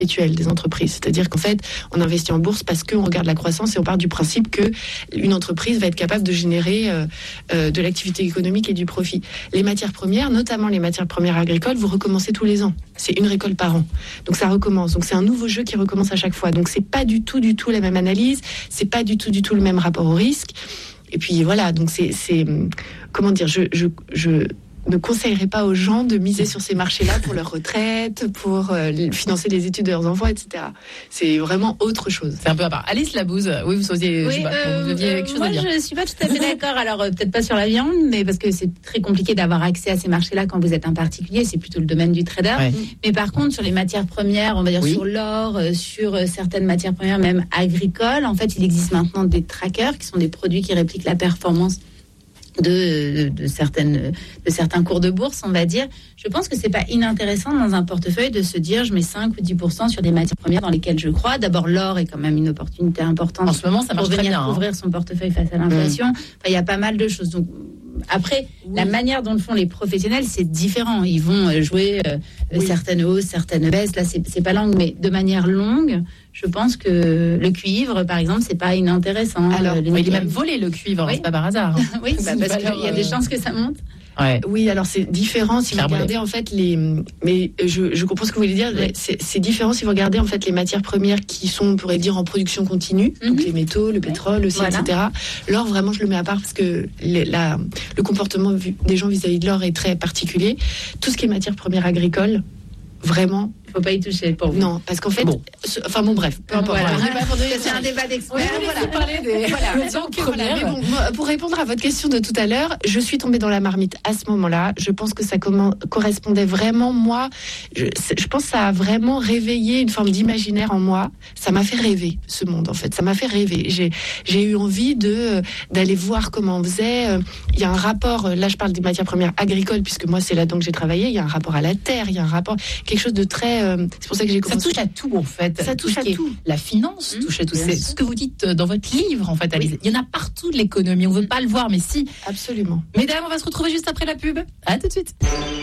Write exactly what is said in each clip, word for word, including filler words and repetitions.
perpétuelle des entreprises. C'est-à-dire qu'en fait, on investit en bourse parce qu'on regarde la croissance et on part du principe qu'une entreprise va être capable de générer euh, euh, de l'activité économique et du profit. Les matières premières, notamment les matières premières agricoles, vous recommencez tous les ans. C'est une récolte par an. Donc ça recommence. Donc c'est un nouveau jeu qui recommence à chaque fois. Donc c'est pas du tout, du tout la même analyse. C'est pas du tout, du tout le même rapport au risque. Et puis voilà. Donc c'est, c'est comment dire, je, je, je ne conseillerais pas aux gens de miser sur ces marchés-là pour leur retraite, pour euh, financer les études de leurs enfants, et cetera. C'est vraiment autre chose. C'est un peu à part. Alice Labouze, oui, vous faisiez, oui, je sais pas, euh, vous aviez quelque chose moi, à dire. Moi, je suis pas tout à fait d'accord. Alors, euh, peut-être pas sur la viande, mais parce que c'est très compliqué d'avoir accès à ces marchés-là quand vous êtes un particulier. C'est plutôt le domaine du trader. Ouais. Mais par contre, sur les matières premières, on va dire oui. sur l'or, euh, sur euh, certaines matières premières, même agricoles, en fait, il existe maintenant des trackers qui sont des produits qui répliquent la performance De, de, de, certaines, de certains cours de bourse, on va dire. Je pense que c'est pas inintéressant dans un portefeuille de se dire je mets cinq ou dix pour cent sur des matières premières dans lesquelles je crois. D'abord, l'or est quand même une opportunité importante en ce moment, ça marche pour venir très bien, couvrir hein. son portefeuille face à l'inflation. Mmh. Enfin, il y a pas mal de choses. Donc, après, oui. la manière dont le font les professionnels, c'est différent. Ils vont jouer euh, oui. certaines hausses, certaines baisses. Là, c'est, c'est pas longue, mais de manière longue, je pense que le cuivre, par exemple, c'est pas inintéressant. Alors, euh, il est même volé le cuivre, oui. c'est pas par hasard. Hein. oui, bah, parce qu'il y a des chances que ça monte. Ouais. Oui, alors c'est différent si vous regardez en fait les. Mais je, je comprends ce que vous voulez dire. Oui. C'est, c'est différent si vous regardez en fait les matières premières qui sont, on pourrait dire, en production continue, mm-hmm. donc les métaux, le pétrole, aussi, voilà. et cetera. L'or, vraiment, je le mets à part parce que les, la, le comportement des gens vis-à-vis de l'or est très particulier. Tout ce qui est matières premières agricoles, vraiment. Il ne faut pas y toucher pour vous. Non, parce qu'en fait, bon. Ce, enfin bon, bref, peu importe. Voilà. Voilà. C'est un débat d'experts. Oui, voilà. Parler des... voilà. Donc, voilà. Mais bon, moi, pour répondre à votre question de tout à l'heure, je suis tombée dans la marmite à ce moment-là. Je pense que ça comment, correspondait vraiment, moi, je, je pense que ça a vraiment réveillé une forme d'imaginaire en moi. Ça m'a fait rêver, ce monde, en fait. Ça m'a fait rêver. J'ai, j'ai eu envie de, d'aller voir comment on faisait. Il y a un rapport, là, je parle des matières premières agricoles, puisque moi, c'est là-dedans que j'ai travaillé. Il y a un rapport à la terre, il y a un rapport, quelque chose de très... C'est pour ça que j'ai commencé. Ça touche à tout, en fait. Ça touche tout à tout. La finance mmh, touche à tout. C'est ce que vous dites dans votre livre, en fait, Alice. Oui. Il y en a partout de l'économie. On ne veut pas le voir, mais si. Absolument. Mesdames, on va se retrouver juste après la pub. À tout de suite.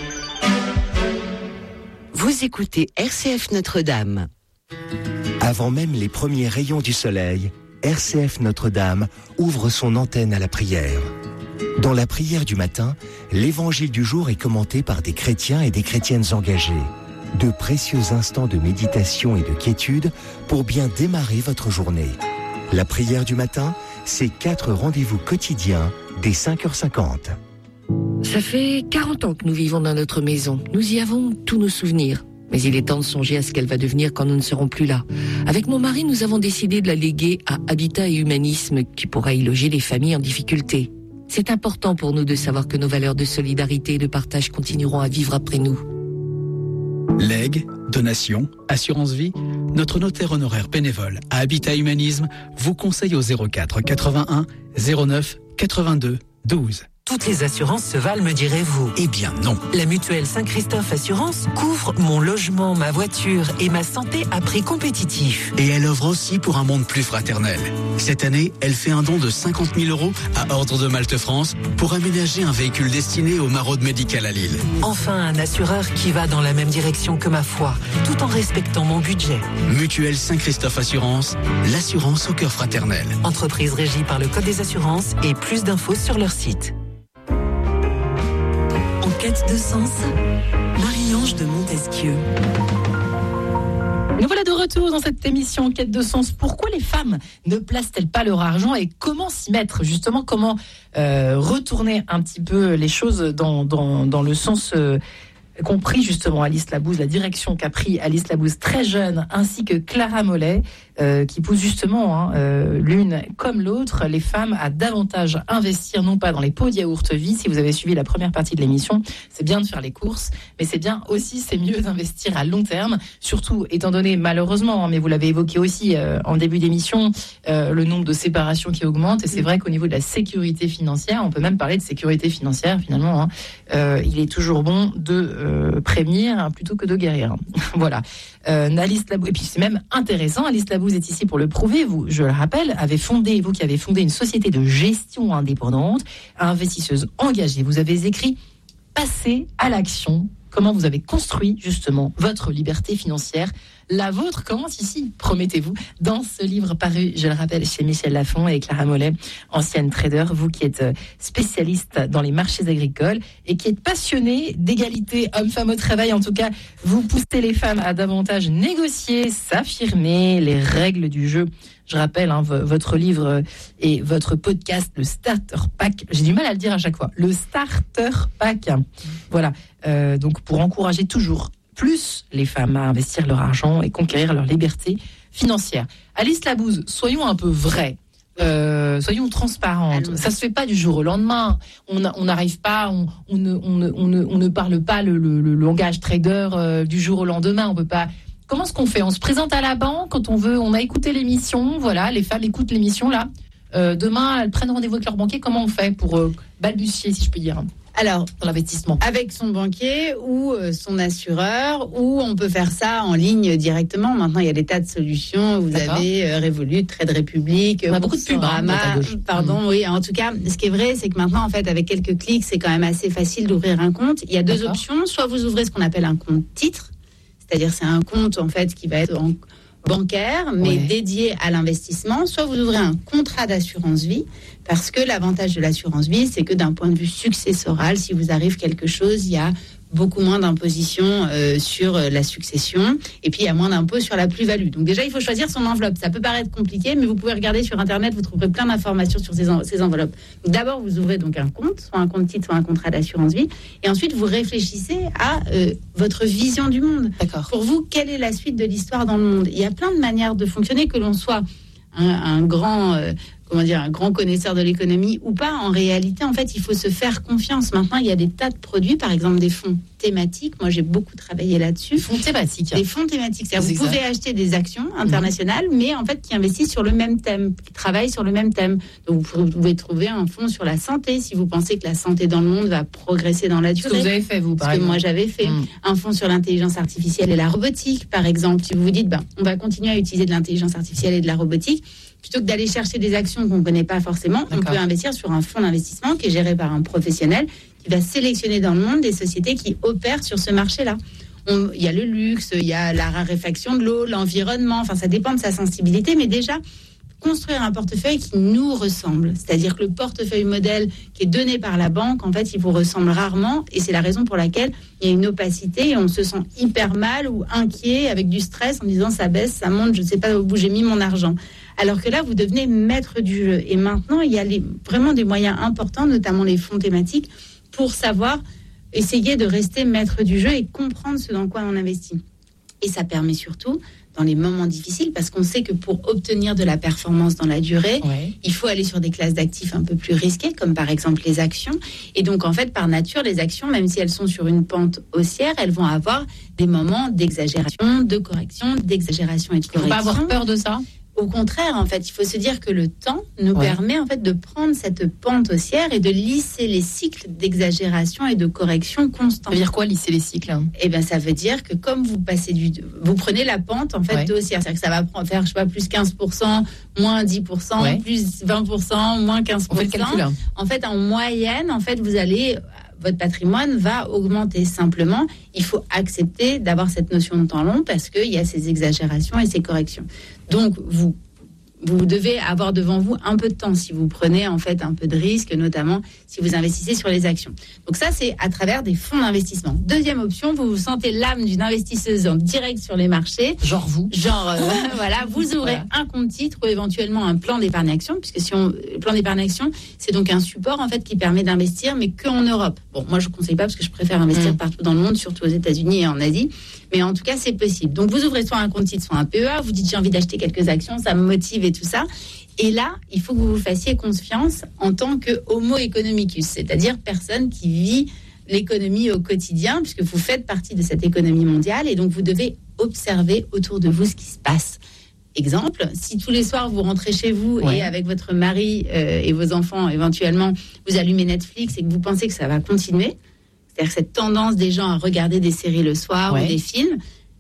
Vous écoutez R C F Notre-Dame. Avant même les premiers rayons du soleil, R C F Notre-Dame ouvre son antenne à la prière. Dans la prière du matin, l'évangile du jour est commenté par des chrétiens et des chrétiennes engagés. De précieux instants de méditation et de quiétude pour bien démarrer votre journée. La prière du matin, c'est quatre rendez-vous quotidiens dès cinq heures cinquante. Ça fait quarante ans que nous vivons dans notre maison. Nous y avons tous nos souvenirs. Mais il est temps de songer à ce qu'elle va devenir quand nous ne serons plus là. Avec mon mari, nous avons décidé de la léguer à Habitat et Humanisme, qui pourra y loger les familles en difficulté. C'est important pour nous de savoir que nos valeurs de solidarité et de partage continueront à vivre après nous. Legs, donations, assurance vie, notre notaire honoraire bénévole à Habitat Humanisme vous conseille au zéro quatre quatre-vingt-un zéro neuf quatre-vingt-deux douze. Toutes les assurances se valent, me direz-vous? Eh bien non. La mutuelle Saint-Christophe Assurance couvre mon logement, ma voiture et ma santé à prix compétitif. Et elle offre aussi pour un monde plus fraternel. Cette année, elle fait un don de cinquante mille euros à Ordre de Malte France pour aménager un véhicule destiné aux maraudes médicales à Lille. Enfin, un assureur qui va dans la même direction que ma foi, tout en respectant mon budget. Mutuelle Saint-Christophe Assurance, l'assurance au cœur fraternel. Entreprise régie par le Code des assurances et plus d'infos sur leur site. En quête de sens, Marie-Ange de Montesquieu. Nous voilà de retour dans cette émission En quête de sens. Pourquoi les femmes ne placent-elles pas leur argent et comment s'y mettre? Justement, comment euh, retourner un petit peu les choses dans, dans, dans le sens... Euh, qu'ont pris justement Alice Labouze, la direction qu'a pris Alice Labouze très jeune, ainsi que Clara Mollet, euh, qui pousse justement hein, euh, l'une comme l'autre, les femmes à davantage investir, non pas dans les pots de yaourt vie. Si vous avez suivi la première partie de l'émission, c'est bien de faire les courses, mais c'est bien aussi, c'est mieux d'investir à long terme, surtout étant donné malheureusement, hein, mais vous l'avez évoqué aussi euh, en début d'émission, euh, le nombre de séparations qui augmente, et c'est vrai qu'au niveau de la sécurité financière, on peut même parler de sécurité financière finalement, hein, euh, il est toujours bon de euh, Euh, prévenir hein, plutôt que de guérir. Voilà. Euh, Alice Labouze, et puis c'est même intéressant, Alice Labouze est ici pour le prouver. Vous, je le rappelle, avez fondé, vous qui avez fondé une société de gestion indépendante, investisseuse engagée. Vous avez écrit « Passer à l'action ». Comment vous avez construit justement votre liberté financière La vôtre commence ici, promettez-vous, dans ce livre paru, je le rappelle, chez Michel Lafon et Clara Mollet, ancienne trader, vous qui êtes spécialiste dans les marchés agricoles et qui êtes passionné d'égalité homme-femme au travail. En tout cas, vous poussez les femmes à davantage négocier, s'affirmer, les règles du jeu. Je rappelle, hein, v- votre livre et votre podcast, le Starter Pack. J'ai du mal à le dire à chaque fois. Le Starter Pack. Voilà. Euh, donc, pour encourager toujours plus les femmes à investir leur argent et conquérir leur liberté financière. Alice Labouze, soyons un peu vrais. Euh, soyons transparentes. Ça se fait pas du jour au lendemain. On n'arrive pas, on, on, ne, on, ne, on, ne, on ne parle pas le, le, le langage trader euh, du jour au lendemain. On peut pas. Comment est-ce qu'on fait ? On se présente à la banque quand on veut. On a écouté l'émission. Voilà, les femmes écoutent l'émission là. Euh, demain, elles prennent rendez-vous avec leur banquier. Comment on fait pour euh, balbutier, si je peux dire ? Alors, dans l'investissement. Avec son banquier ou euh, son assureur, ou on peut faire ça en ligne directement. Maintenant, il y a des tas de solutions. Vous D'accord. avez euh, Revolut, Trade Republic, on a beaucoup de pubs. Pardon, mmh. oui. En tout cas, ce qui est vrai, c'est que maintenant, en fait, avec quelques clics, c'est quand même assez facile d'ouvrir un compte. Il y a deux D'accord. options. Soit vous ouvrez ce qu'on appelle un compte titre, c'est-à-dire c'est un compte en fait qui va être en bancaire, mais ouais. dédié à l'investissement. Soit vous ouvrez un contrat d'assurance vie, parce que l'avantage de l'assurance vie, c'est que d'un point de vue successoral, si vous arrive quelque chose, il y a beaucoup moins d'imposition euh, sur euh, la succession, et puis il y a moins d'impôts sur la plus-value. Donc déjà, il faut choisir son enveloppe. Ça peut paraître compliqué, mais vous pouvez regarder sur Internet, vous trouverez plein d'informations sur ces, en- ces enveloppes. Donc, d'abord, vous ouvrez donc un compte, soit un compte titre, soit un contrat d'assurance vie, et ensuite, vous réfléchissez à euh, votre vision du monde. D'accord. Pour vous, quelle est la suite de l'histoire dans le monde ? Il y a plein de manières de fonctionner, que l'on soit un, un grand... Euh, comment dire, un grand connaisseur de l'économie ou pas. En réalité, en fait, il faut se faire confiance. Maintenant, il y a des tas de produits, par exemple des fonds thématiques. Moi, j'ai beaucoup travaillé là-dessus. Des fonds thématiques. Des fonds thématiques. C'est-à-dire, vous pouvez acheter des actions internationales, mmh. mais en fait, qui investissent sur le même thème, qui travaillent sur le même thème. Donc, vous pouvez trouver un fonds sur la santé, si vous pensez que la santé dans le monde va progresser dans la durée. Ce que vous avez fait, vous, par Ce exemple. que moi, j'avais fait. Mmh. Un fonds sur l'intelligence artificielle et la robotique, par exemple. Si vous vous dites, ben, on va continuer à utiliser de l'intelligence artificielle et de la robotique, plutôt que d'aller chercher des actions qu'on ne connaît pas forcément, D'accord. on peut investir sur un fonds d'investissement qui est géré par un professionnel qui va sélectionner dans le monde des sociétés qui opèrent sur ce marché-là. On, il y a le luxe, il y a la raréfaction de l'eau, l'environnement, enfin ça dépend de sa sensibilité, mais déjà construire un portefeuille qui nous ressemble. C'est-à-dire que le portefeuille modèle qui est donné par la banque, en fait, il vous ressemble rarement, et c'est la raison pour laquelle il y a une opacité et on se sent hyper mal ou inquiet avec du stress en disant ça baisse, ça monte, je ne sais pas où j'ai mis mon argent. Alors que là, vous devenez maître du jeu. Et maintenant, il y a les, vraiment des moyens importants, notamment les fonds thématiques, pour savoir essayer de rester maître du jeu et comprendre ce dans quoi on investit. Et ça permet surtout, dans les moments difficiles, parce qu'on sait que pour obtenir de la performance dans la durée, ouais. il faut aller sur des classes d'actifs un peu plus risquées, comme par exemple les actions. Et donc, en fait, par nature, les actions, même si elles sont sur une pente haussière, elles vont avoir des moments d'exagération, de correction, d'exagération et de correction. Il ne faut pas avoir peur de ça ? Au contraire, en fait, il faut se dire que le temps nous ouais. permet en fait de prendre cette pente haussière et de lisser les cycles d'exagération et de correction constants. Ça veut dire quoi, lisser les cycles hein Eh bien, ça veut dire que comme vous passez du, vous prenez la pente en fait ouais. de haussière, c'est-à-dire que ça va faire, je sais pas, plus quinze pour cent, moins dix pour cent, ouais. plus vingt pour cent, moins quinze pour cent. On fait le calcul, hein. En fait, en moyenne, en fait, vous allez votre patrimoine va augmenter. Simplement, il faut accepter d'avoir cette notion de temps long parce qu'il y a ces exagérations et ces corrections. Donc, vous, vous devez avoir devant vous un peu de temps si vous prenez en fait un peu de risque, notamment si vous investissez sur les actions. Donc ça, c'est à travers des fonds d'investissement. Deuxième option, vous vous sentez l'âme d'une investisseuse en direct sur les marchés. Genre vous. Genre, euh, voilà, vous ouvrez voilà. un compte titre ou éventuellement un plan d'épargne action, puisque si on, le plan d'épargne action, c'est donc un support en fait qui permet d'investir, mais qu'en Europe. Bon, moi je ne conseille pas parce que je préfère investir mmh. partout dans le monde, surtout aux États-Unis et en Asie. Mais en tout cas, c'est possible. Donc, vous ouvrez soit un compte titre, soit un P E A. Vous dites, j'ai envie d'acheter quelques actions, ça me motive et tout ça. Et là, il faut que vous vous fassiez confiance en tant que homo economicus, c'est-à-dire personne qui vit l'économie au quotidien, puisque vous faites partie de cette économie mondiale. Et donc, vous devez observer autour de vous ce qui se passe. Exemple, si tous les soirs, vous rentrez chez vous ouais. et avec votre mari euh, et vos enfants, éventuellement, vous allumez Netflix et que vous pensez que ça va continuer, c'est-à-dire cette tendance des gens à regarder des séries le soir ouais. ou des films,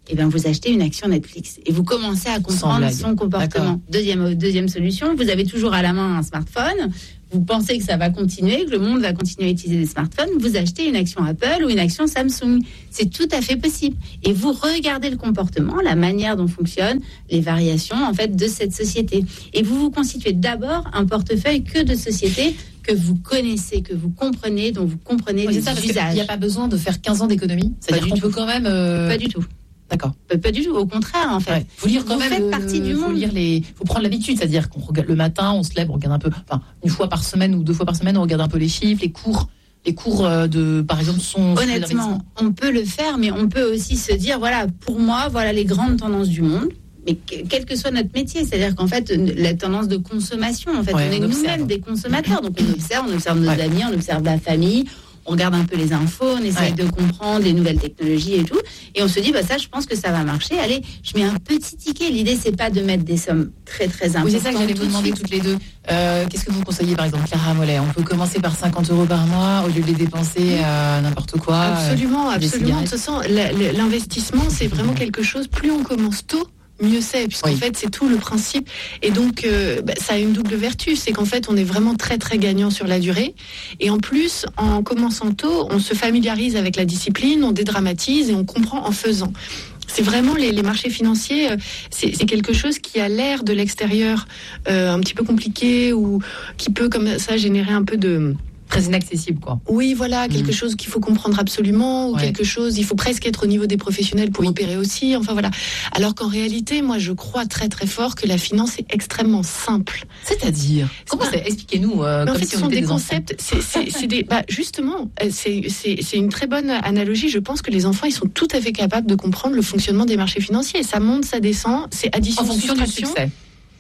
et bien vous achetez une action Netflix et vous commencez à comprendre son comportement. Deuxième, deuxième solution, vous avez toujours à la main un smartphone, vous pensez que ça va continuer, que le monde va continuer à utiliser des smartphones, vous achetez une action Apple ou une action Samsung. C'est tout à fait possible. Et vous regardez le comportement, la manière dont fonctionnent les variations en fait de cette société. Et vous vous constituez d'abord un portefeuille que de sociétés que vous connaissez, que vous comprenez, dont vous comprenez oui, les ça, usages. Il n'y a pas besoin de faire quinze ans d'économie. C'est-à-dire qu'on peut quand même... Euh... Pas du tout. D'accord. Pas, pas du tout, au contraire, en fait. Ouais. Faut lire quand vous même. faites euh, partie du faut monde. Lire les, faut prendre l'habitude, c'est-à-dire qu'on regarde le matin, on se lève, on regarde un peu, enfin, une fois par semaine ou deux fois par semaine, on regarde un peu les chiffres, les cours, les cours de, par exemple, sont. Honnêtement, on peut le faire, mais on peut aussi se dire, voilà, pour moi, voilà les grandes tendances du monde. Mais quel que soit notre métier, c'est-à-dire qu'en fait, la tendance de consommation, en fait, ouais, on est on nous-mêmes des consommateurs, donc on observe, on observe nos ouais. amis, on observe la famille. On regarde un peu les infos, on essaye ouais. de comprendre les nouvelles technologies et tout, et on se dit bah ça, je pense que ça va marcher. Allez, je mets un petit ticket. L'idée c'est pas de mettre des sommes très très importantes. Oui, c'est ça que j'allais vous demander toutes les deux. Euh, qu'est-ce que vous conseillez par exemple, Clara Mollet? On peut commencer par cinquante euros par mois au lieu de les dépenser à n'importe quoi. Absolument, euh, absolument. De toute façon, l'investissement c'est vraiment quelque chose. Plus on commence tôt, mieux c'est, puisqu'en oui. fait c'est tout le principe, et donc euh, bah, ça a une double vertu, c'est qu'en fait on est vraiment très très gagnant sur la durée, et en plus en commençant tôt on se familiarise avec la discipline, on dédramatise et on comprend en faisant. C'est vraiment les, les marchés financiers, c'est, c'est quelque chose qui a l'air de l'extérieur euh, un petit peu compliqué, ou qui peut comme ça générer un peu de... Très inaccessible, quoi. Oui, voilà, quelque mmh. chose qu'il faut comprendre absolument, ou ouais. quelque chose, il faut presque être au niveau des professionnels pour oui. opérer aussi, enfin voilà. Alors qu'en réalité, moi, je crois très très fort que la finance est extrêmement simple. C'est-à-dire Comment c'est Expliquez-nous. Euh, en comme fait, si ce sont des, des concepts, c'est, c'est, c'est des, bah, justement, c'est, c'est, c'est une très bonne analogie. Je pense que les enfants, ils sont tout à fait capables de comprendre le fonctionnement des marchés financiers. Ça monte, ça descend, c'est addition, en fonction du soustraction. succès.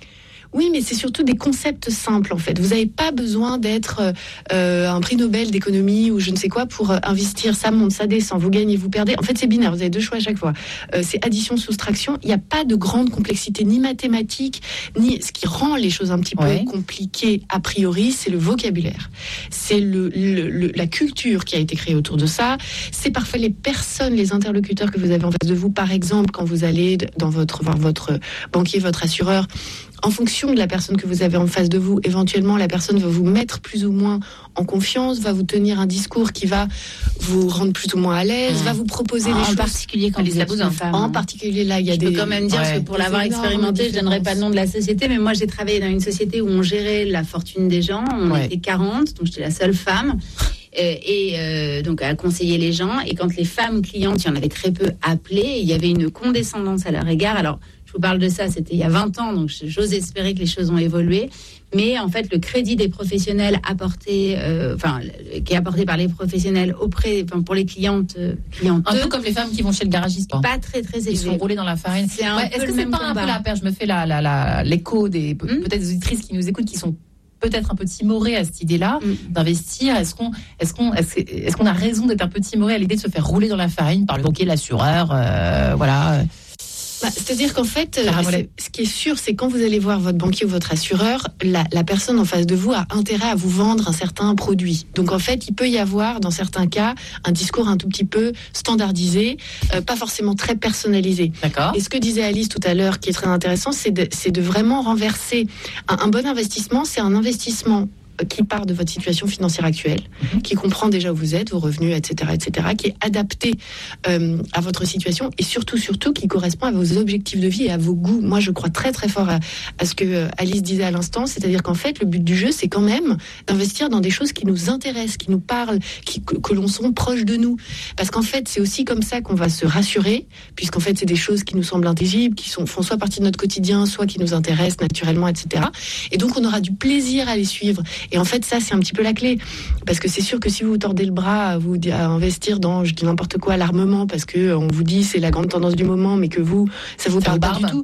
Oui, mais c'est surtout des concepts simples, en fait. Vous n'avez pas besoin d'être euh, un prix Nobel d'économie ou je ne sais quoi pour euh, investir. Ça monte, ça descend, vous gagnez, vous perdez. En fait, c'est binaire, vous avez deux choix à chaque fois. Euh, c'est addition, soustraction. Il n'y a pas de grande complexité, ni mathématique, ni... Ce qui rend les choses un petit ouais. peu compliquées, a priori, c'est le vocabulaire. C'est le, le, le, la culture qui a été créée autour de ça. C'est parfois les personnes, les interlocuteurs que vous avez en face de vous. Par exemple, quand vous allez dans votre, voir votre banquier, votre assureur, en fonction de la personne que vous avez en face de vous, éventuellement, la personne va vous mettre plus ou moins en confiance, va vous tenir un discours qui va vous rendre plus ou moins à l'aise, mmh. va vous proposer en des choses. En particulier quand vous êtes une femme. En particulier, là, il y a je des... Je peux quand même dire, ouais. que pour l'avoir expérimenté, je ne donnerai pas le nom de la société, mais moi, j'ai travaillé dans une société où on gérait la fortune des gens. On ouais. était quarante, donc j'étais la seule femme. Et euh, donc à conseiller les gens. Et quand les femmes clientes, il y en avait très peu appelées, il y avait une condescendance à leur égard. Alors, je vous parle de ça, c'était il y a vingt ans, donc j'ose espérer que les choses ont évolué. Mais en fait, le crédit des professionnels apporté, euh, enfin, qui est apporté par les professionnels auprès, enfin, pour les clientes, euh, clientes. Un peu comme les femmes qui vont chez le garagiste. Quoi. Pas très très élevé. Ils sont roulés dans la farine. C'est un ouais, peu est-ce que le c'est même pas combat. un peu la paire? Je me fais la, la, la, l'écho des hum? peut-être des auditrices qui nous écoutent, qui sont peut-être un peu timorées à cette idée-là mmh. d'investir. Est-ce qu'on, est-ce qu'on, est-ce, est-ce qu'on a raison d'être un peu timoré à l'idée de se faire rouler dans la farine par le banquier, l'assureur, euh, voilà. Bah, c'est-à-dire qu'en fait, c'est, ce qui est sûr, c'est quand vous allez voir votre banquier ou votre assureur, la, la personne en face de vous a intérêt à vous vendre un certain produit. Donc en fait, il peut y avoir, dans certains cas, un discours un tout petit peu standardisé, euh, pas forcément très personnalisé. D'accord. Et ce que disait Alice tout à l'heure, qui est très intéressant, c'est de, c'est de vraiment renverser. Un, un bon investissement, c'est un investissement qui part de votre situation financière actuelle, mmh. qui comprend déjà où vous êtes, vos revenus, et cetera, et cetera, qui est adapté euh, à votre situation et surtout, surtout, qui correspond à vos objectifs de vie et à vos goûts. Moi, je crois très, très fort à, à ce que Alice disait à l'instant, c'est-à-dire qu'en fait, le but du jeu, c'est quand même d'investir dans des choses qui nous intéressent, qui nous parlent, qui, que, que l'on sent proche de nous. Parce qu'en fait, c'est aussi comme ça qu'on va se rassurer, puisqu'en fait, c'est des choses qui nous semblent intelligibles, qui sont, font soit partie de notre quotidien, soit qui nous intéressent naturellement, et cetera. Et donc, on aura du plaisir à les suivre. Et en fait, ça, c'est un petit peu la clé. Parce que c'est sûr que si vous vous tordez le bras à, vous, à investir dans, je dis n'importe quoi, l'armement, parce qu'on vous dit c'est la grande tendance du moment, mais que vous, ça vous parle pas du tout.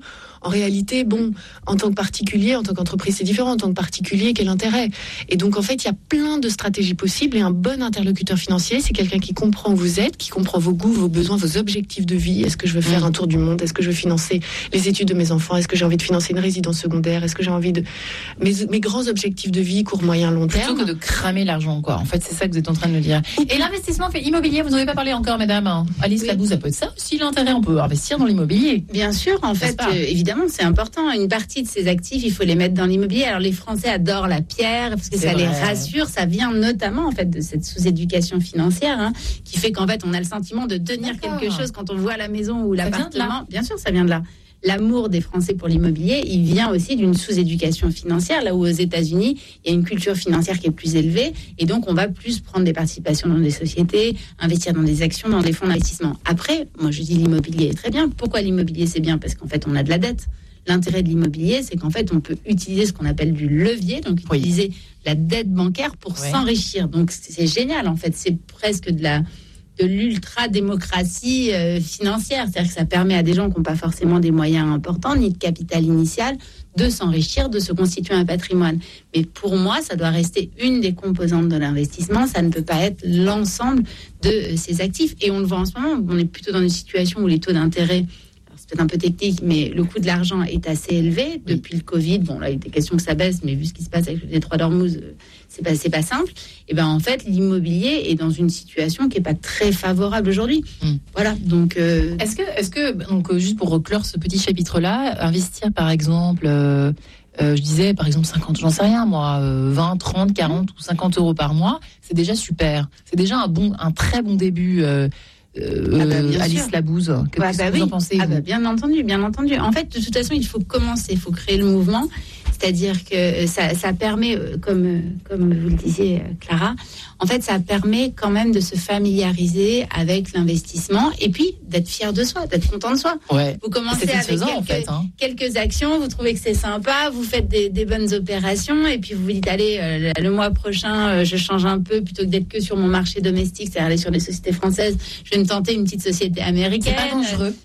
en réalité, bon, en tant que particulier, en tant qu'entreprise, c'est différent. En tant que particulier, quel intérêt? Et donc, en fait, il y a plein de stratégies possibles. Et un bon interlocuteur financier, c'est quelqu'un qui comprend où vous êtes, qui comprend vos goûts, vos besoins, vos objectifs de vie. Est-ce que je veux faire un tour du monde? Est-ce que je veux financer les études de mes enfants? Est-ce que j'ai envie de financer une résidence secondaire? Est-ce que j'ai envie de... Mes, mes grands objectifs de vie, court, moyen, long terme. Plutôt que de cramer l'argent, quoi. En fait, c'est ça que vous êtes en train de me dire. Et l'investissement immobilier, vous n'en avez pas parlé encore, mesdames. Alice oui. Labouze, ça peut être ça aussi, l'intérêt. On peut investir dans l'immobilier. Bien sûr, en fait, euh, évidemment, c'est important. Une partie de ces actifs, il faut les mettre dans l'immobilier. Alors, les Français adorent la pierre parce que c'est ça vrai. Les rassure. Ça vient notamment, en fait, de cette sous-éducation financière, hein, qui fait qu'en fait, on a le sentiment de tenir D'accord. quelque chose quand on voit la maison ou ça l'appartement. Bien sûr, ça vient de là. L'amour des Français pour l'immobilier, il vient aussi d'une sous-éducation financière, là où aux États-Unis, il y a une culture financière qui est plus élevée, et donc on va plus prendre des participations dans des sociétés, investir dans des actions, dans des fonds d'investissement. Après, moi je dis l'immobilier est très bien. Pourquoi l'immobilier c'est bien? Parce qu'en fait, on a de la dette. L'intérêt de l'immobilier, c'est qu'en fait, on peut utiliser ce qu'on appelle du levier, donc oui. utiliser la dette bancaire pour oui. s'enrichir. Donc c'est génial, en fait, c'est presque de la... de l'ultra-démocratie euh, financière. C'est-à-dire que ça permet à des gens qui n'ont pas forcément des moyens importants, ni de capital initial, de s'enrichir, de se constituer un patrimoine. Mais pour moi, ça doit rester une des composantes de l'investissement. Ça ne peut pas être l'ensemble de euh, ces actifs. Et on le voit en ce moment, on est plutôt dans une situation où les taux d'intérêt, c'est peut-être un peu technique, mais le coût de l'argent est assez élevé. Depuis le Covid, bon, là, il était question que ça baisse, mais vu ce qui se passe avec le détroit d'Ormuz, c'est pas, c'est pas simple. Et ben en fait, l'immobilier est dans une situation qui est pas très favorable aujourd'hui. Mmh. Voilà. Donc, euh... est-ce que, est-ce que, donc, juste pour reclore ce petit chapitre-là, investir par exemple, euh, euh, je disais par exemple cinquante, j'en sais rien moi, euh, vingt, trente, quarante ou cinquante euros par mois, c'est déjà super. C'est déjà un bon, un très bon début. Euh, Euh, ah bah, Alice Labouze, que bah, bah, vous oui. en pensez ah bah, Bien entendu, bien entendu. En fait, de toute façon, il faut commencer, il faut créer le mouvement. C'est-à-dire que ça, ça permet, comme, comme vous le disiez, Clara, en fait, ça permet quand même de se familiariser avec l'investissement et puis d'être fier de soi, d'être content de soi. Ouais. Vous commencez avec quelques, en fait, hein. quelques actions, vous trouvez que c'est sympa, vous faites des, des bonnes opérations et puis vous vous dites, allez, euh, le mois prochain, euh, je change un peu plutôt que d'être que sur mon marché domestique, c'est-à-dire aller sur les sociétés françaises, je vais me tenter une petite société américaine. C'est pas dangereux.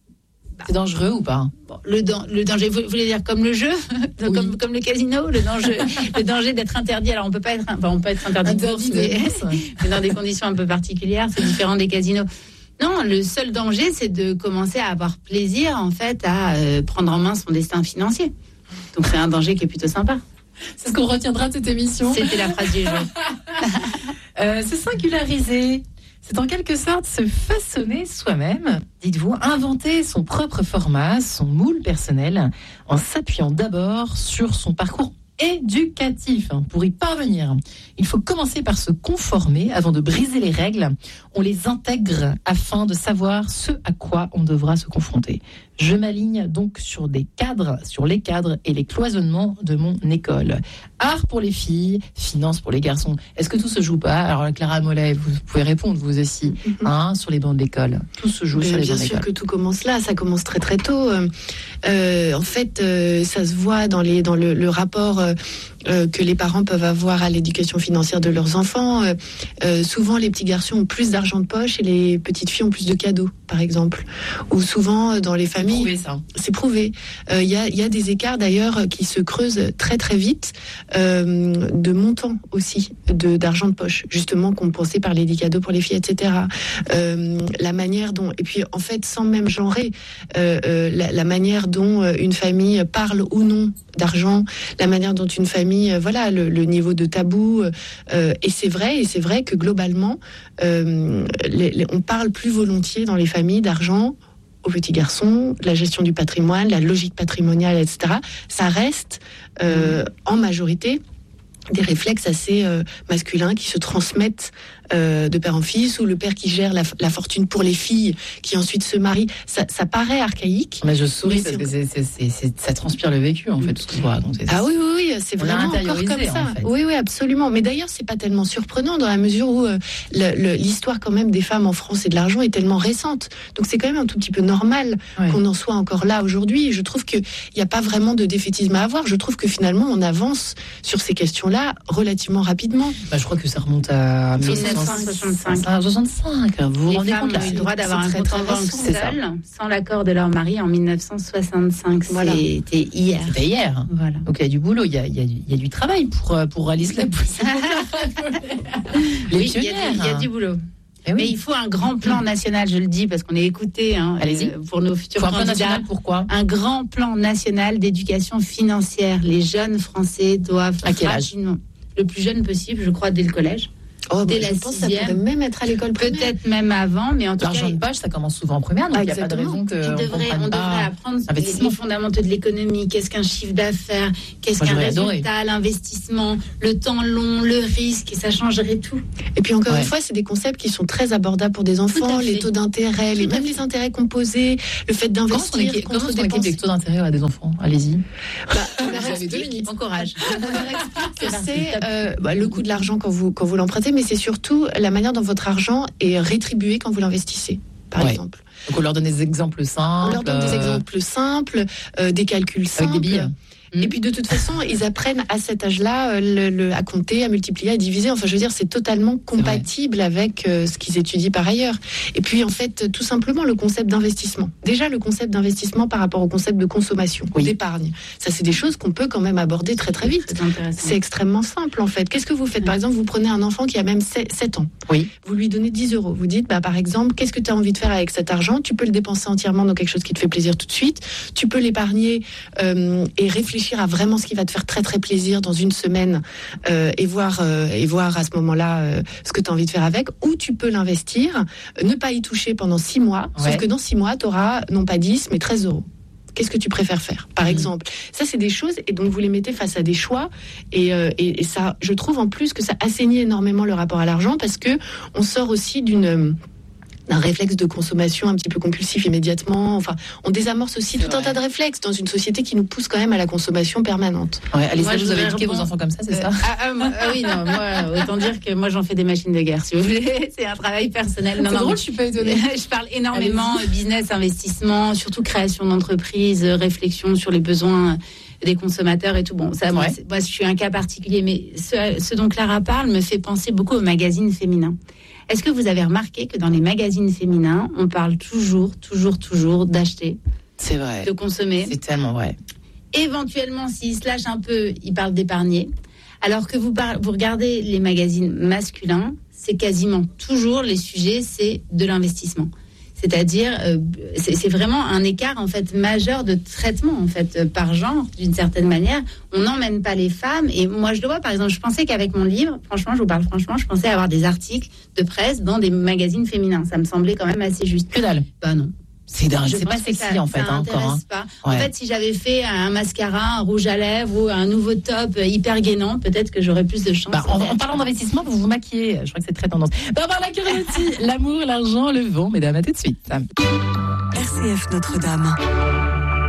C'est dangereux ou pas? Bon, le, dan- le danger, vous voulez dire comme le jeu, oui. comme, comme le casino, le danger, le danger d'être interdit. Alors on peut pas être, enfin, on peut être interdit de bourse, mais, mais dans des conditions un peu particulières, c'est différent des casinos. Non, le seul danger, c'est de commencer à avoir plaisir en fait à euh, prendre en main son destin financier. Donc c'est un danger qui est plutôt sympa. C'est ce qu'on retiendra de cette émission. C'était la phrase du jour. euh, se singulariser. C'est en quelque sorte se façonner soi-même, dites-vous, inventer son propre format, son moule personnel, en s'appuyant d'abord sur son parcours éducatif. Pour y parvenir, il faut commencer par se conformer avant de briser les règles. On les intègre afin de savoir ce à quoi on devra se confronter. Je m'aligne donc sur des cadres, sur les cadres et les cloisonnements de mon école. Art pour les filles, finance pour les garçons. Est-ce que tout se joue pas? Alors Clara Mollet, vous pouvez répondre vous aussi, mm-hmm. hein, sur les bancs de l'école. Tout se joue Mais sur les bancs de l'école. Bien sûr que tout commence là, ça commence très très tôt. Euh, en fait, euh, ça se voit dans les dans le, le rapport euh, euh, que les parents peuvent avoir à l'éducation financière de leurs enfants. Euh, euh, souvent, les petits garçons ont plus d'argent de poche et les petites filles ont plus de cadeaux, par exemple. Ou souvent dans les familles. C'est prouvé, ça. C'est prouvé. Il euh, y, a, y a des écarts d'ailleurs qui se creusent très très vite euh, de montants aussi de d'argent de poche, justement compensé par les cadeaux pour les filles, et cetera. Euh, la manière dont et puis en fait sans même genrer euh, euh, la, la manière dont une famille parle ou non d'argent, la manière dont une famille, euh, voilà, le, le niveau de tabou. Euh, et c'est vrai, et c'est vrai que globalement, euh, les, les, on parle plus volontiers dans les familles d'argent aux petits garçons, la gestion du patrimoine, la logique patrimoniale, et cetera. Ça reste euh, en majorité des réflexes assez euh, masculins qui se transmettent euh, de père en fils, ou le père qui gère la, la fortune pour les filles qui ensuite se marient. Ça, ça paraît archaïque. Mais je souris mais parce que c'est, c'est, c'est, c'est, ça transpire le vécu en fait. Tout ce qu'on voit. Donc c'est, ah oui, oui, oui, c'est vraiment encore comme ça. En fait. Oui, oui, absolument. Mais d'ailleurs, c'est pas tellement surprenant dans la mesure où euh, le, le, l'histoire quand même des femmes en France et de l'argent est tellement récente. Donc c'est quand même un tout petit peu normal ouais. qu'on en soit encore là aujourd'hui. Et je trouve qu'il n'y a pas vraiment de défaitisme à avoir. Je trouve que finalement, on avance sur ces questions information-là relativement rapidement. Bah, je crois que ça remonte à dix-neuf cent soixante-cinq. soixante-cinq. Vous vous les rendez femmes compte là, ont eu le droit d'avoir un très, compte très en banque récent, seul, sans l'accord de leur mari en mille neuf cent soixante-cinq. Voilà. C'était hier. C'était hier. Voilà. Donc il y a du boulot, il y a, il y a, du, il y a du travail pour, pour Alice Labousse. Les Oui, il y, a pionnières. du- il y a du boulot. Eh oui. Mais il faut un grand plan national, je le dis, parce qu'on est écouté hein, Allez-y. euh, pour nos futurs Pour un plan candidats. national, pourquoi? Un grand plan national d'éducation financière. Les jeunes Français doivent À quel âge? rapidement, le plus jeune possible, je crois, dès le collège. Oh, Dès bah, la je pense que ça sixième. pourrait même être à l'école primaire. Peut-être même avant, mais en tout L'argent cas, de poche, ça commence souvent en première, donc il n'y a pas de Exactement. raison on qu'on devrait, comprenne on pas. devrait apprendre les, investissement. les fondamentaux de l'économie. Qu'est-ce qu'un chiffre d'affaires? Qu'est-ce Moi, qu'un j'aurais adoré. résultat? L'investissement, le temps long, le risque, et ça changerait tout. Et puis encore Ouais. une fois, c'est des concepts qui sont très abordables pour des Tout enfants, à fait. les taux d'intérêt, les, Tout à même fait. les intérêts composés, le fait Comment d'investir sont équipés contre les dépenser. taux d'intérêt à des enfants? Allez-y. Bah, on leur Vous avez explique- deux minutes. Encourage. on leur explique que c'est euh, bah, le coût de l'argent quand vous, quand vous l'empruntez, mais c'est surtout la manière dont votre argent est rétribué quand vous l'investissez, par Ouais. exemple. Donc on leur donne des exemples simples. On leur donne des euh, exemples simples, euh, des calculs Avec simples. des billes. Et puis de toute façon, ils apprennent à cet âge-là euh, le, le- à compter, à multiplier, à diviser. Enfin, je veux dire, c'est totalement compatible avec euh, ce qu'ils étudient par ailleurs. Et puis en fait, tout simplement le concept d'investissement. Déjà, le concept d'investissement par rapport au concept de consommation, Oui. d'épargne. Ça, c'est des choses qu'on peut quand même aborder très très vite. C'est intéressant. C'est extrêmement simple en fait. Qu'est-ce que vous faites? Par exemple, vous prenez un enfant qui a même sept ans. Oui. Vous lui donnez dix euros. Vous dites, bah, par exemple, qu'est-ce que tu as envie de faire avec cet argent? Tu peux le dépenser entièrement dans quelque chose qui te fait plaisir tout de suite. Tu peux l'épargner euh, et réfléchir à vraiment ce qui va te faire très très plaisir dans une semaine euh, et voir euh, et voir à ce moment-là euh, ce que tu as envie de faire avec. Ou tu peux l'investir, euh, ne pas y toucher pendant six mois. Ouais. Sauf que dans six mois, tu auras non pas dix, mais treize euros. Qu'est-ce que tu préfères faire, par Mmh. exemple? Ça, c'est des choses, et donc vous les mettez face à des choix, et, euh, et, et ça, je trouve en plus que ça assainit énormément le rapport à l'argent, parce que on sort aussi d'une d'un réflexe de consommation un petit peu compulsif immédiatement. Enfin, on désamorce aussi C'est tout un vrai. tas de réflexes dans une société qui nous pousse quand même à la consommation permanente. Ouais, allez, Moi, ça, je vous avez voudrais éduqué vos rebond- enfants comme ça, c'est Euh, ça? ah, ah, moi- ah oui, non, moi, autant dire que moi, j'en fais des machines de guerre, si vous voulez. C'est un travail personnel. Non, C'est non, drôle, mais- je suis pas étonnée. Je parle énormément business, investissement, surtout création d'entreprise, réflexion sur les besoins des consommateurs et tout. Bon, ça, moi, Ouais. c'est- moi, je suis un cas particulier, mais ce, ce dont Clara parle me fait penser beaucoup aux magazines féminins. Est-ce que vous avez remarqué que dans les magazines féminins, on parle toujours, toujours, toujours d'acheter, C'est vrai. de consommer? C'est tellement vrai. Éventuellement, s'ils se lâchent un peu, ils parlent d'épargner. Alors que vous, par- vous regardez les magazines masculins, c'est quasiment toujours les sujets, c'est de l'investissement. C'est-à-dire, euh, c'est c'est vraiment un écart en fait majeur de traitement en fait euh, par genre, d'une certaine manière. On n'emmène pas les femmes. Et moi, je le vois, par exemple, je pensais qu'avec mon livre, franchement, je vous parle franchement, je pensais avoir des articles de presse dans des magazines féminins. Ça me semblait quand même assez juste. Que dalle. Bah non. C'est dingue. Je C'est pas pense que sexy ça- en fait, ça hein, encore. hein. intéresse pas. En Ouais. fait, si j'avais fait un mascara, un rouge à lèvres ou un nouveau top euh, hyper gainant, peut-être que j'aurais plus de chance. Bah, en, en parlant d'investissement, vous vous maquillez. Je crois que c'est très tendance. Barbara Curiotti, l'amour, l'argent, le vent, mesdames, à tout de suite. R C F Notre-Dame.